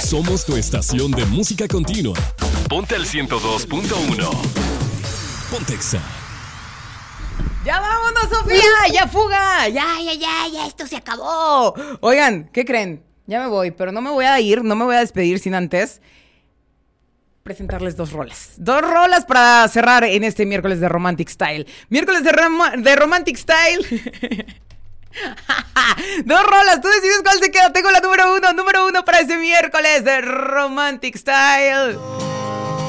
Somos tu estación de música continua. Ponte al 102.1. Pontexa. ¡Ya vámonos, Sofía! ¡Ya fuga! ¡Ya, esto se acabó! Oigan, ¿qué creen? Ya me voy, pero no me voy a ir, no me voy a despedir sin antes presentarles dos rolas. Dos rolas para cerrar en este miércoles de Romantic Style. Miércoles de Romantic Style. Dos rolas, tú decides cuál se queda. Tengo la número uno para este miércoles de Romantic Style.